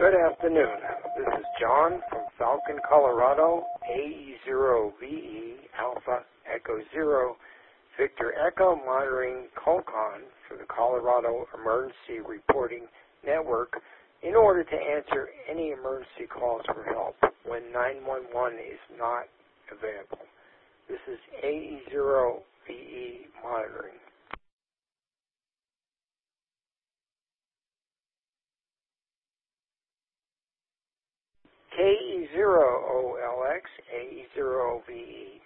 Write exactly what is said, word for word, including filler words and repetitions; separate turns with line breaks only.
Good afternoon. This is John from Falcon, Colorado, A E zero V E Alpha Echo Zero Victor Echo monitoring Colcon for the Colorado Emergency Reporting Network in order to answer any emergency calls for help when nine one one is not available. This is A E zero V E monitoring. K E zero O L X, A E zero V E